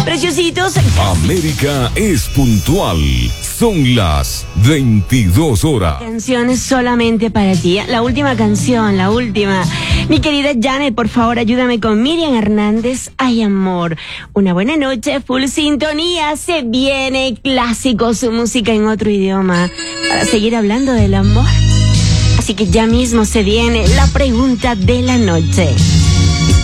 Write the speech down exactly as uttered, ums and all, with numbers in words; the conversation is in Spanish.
Preciositos. América es puntual. Son las veintidós horas. Canciones solamente para ti. La última canción, la última. Mi querida Janet, por favor, ayúdame con Miriam Hernández. Ay, amor. Una buena noche, full sintonía. Se viene clásico, su música en otro idioma. Para seguir hablando del amor. Así que ya mismo se viene la pregunta de la noche.